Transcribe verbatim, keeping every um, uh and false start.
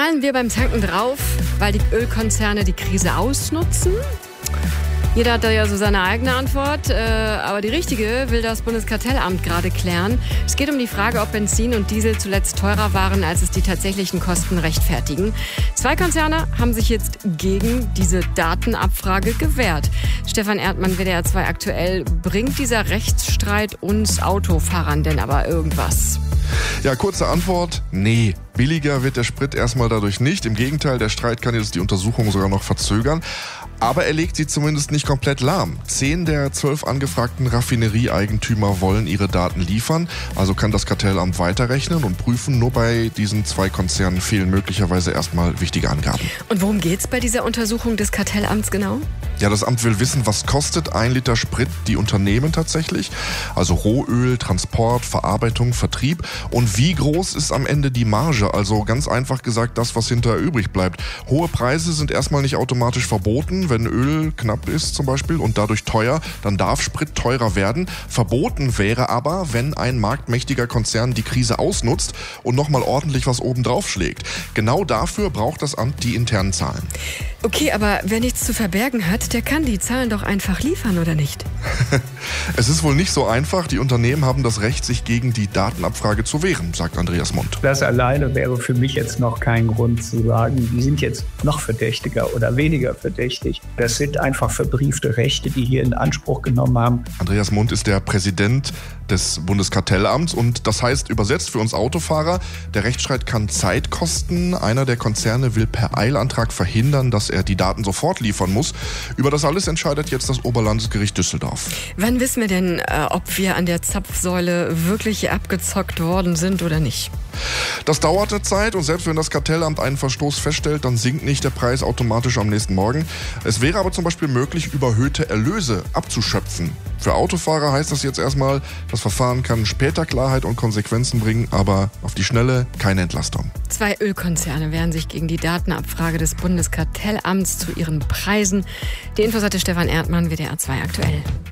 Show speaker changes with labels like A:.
A: Zahlen wir beim Tanken drauf, weil die Ölkonzerne die Krise ausnutzen? Jeder hat da ja so seine eigene Antwort, äh, aber die richtige will das Bundeskartellamt gerade klären. Es geht um die Frage, ob Benzin und Diesel zuletzt teurer waren, als es die tatsächlichen Kosten rechtfertigen. Zwei Konzerne haben sich jetzt gegen diese Datenabfrage gewehrt. Stefan Erdmann, W D R zwei aktuell. Bringt dieser Rechtsstreit uns Autofahrern denn aber irgendwas?
B: Ja, kurze Antwort, nee. Billiger wird der Sprit erstmal dadurch nicht. Im Gegenteil, der Streit kann jetzt die Untersuchung sogar noch verzögern. Aber er legt sie zumindest nicht komplett lahm. Zehn der zwölf angefragten Raffinerieeigentümer wollen ihre Daten liefern. Also kann das Kartellamt weiterrechnen und prüfen. Nur bei diesen zwei Konzernen fehlen möglicherweise erstmal wichtige Angaben.
A: Und worum geht's bei dieser Untersuchung des Kartellamts genau?
B: Ja, das Amt will wissen, was kostet ein Liter Sprit die Unternehmen tatsächlich. Also Rohöl, Transport, Verarbeitung, Vertrieb. Und wie groß ist am Ende die Marge? Also ganz einfach gesagt, das, was hinterher übrig bleibt. Hohe Preise sind erstmal nicht automatisch verboten. Wenn Öl knapp ist zum Beispiel und dadurch teuer, dann darf Sprit teurer werden. Verboten wäre aber, wenn ein marktmächtiger Konzern die Krise ausnutzt und nochmal ordentlich was obendrauf schlägt. Genau dafür braucht das Amt die internen Zahlen.
A: Okay, aber wer nichts zu verbergen hat, der kann die Zahlen doch einfach liefern, oder nicht?
B: Es ist wohl nicht so einfach. Die Unternehmen haben das Recht, sich gegen die Datenabfrage zu wehren, sagt Andreas Mund.
C: Das alleine wäre für mich jetzt noch kein Grund zu sagen, die sind jetzt noch verdächtiger oder weniger verdächtig. Das sind einfach verbriefte Rechte, die hier in Anspruch genommen haben.
B: Andreas Mund ist der Präsident des Bundeskartellamts und das heißt übersetzt für uns Autofahrer, der Rechtsstreit kann Zeit kosten. Einer der Konzerne will per Eilantrag verhindern, dass er die Daten sofort liefern muss. Über das alles entscheidet jetzt das Oberlandesgericht Düsseldorf.
A: Wann wissen wir denn, äh, ob wir an der Zapfsäule wirklich abgezockt worden sind oder nicht?
B: Das dauert eine Zeit und selbst wenn das Kartellamt einen Verstoß feststellt, dann sinkt nicht der Preis automatisch am nächsten Morgen. Es wäre aber zum Beispiel möglich, überhöhte Erlöse abzuschöpfen. Für Autofahrer heißt das jetzt erstmal, das Verfahren kann später Klarheit und Konsequenzen bringen, aber auf die Schnelle keine Entlastung.
A: Zwei Ölkonzerne wehren sich gegen die Datenabfrage des Bundeskartellamts zu ihren Preisen. Die Infos hatte Stefan Erdmann, W D R zwei aktuell.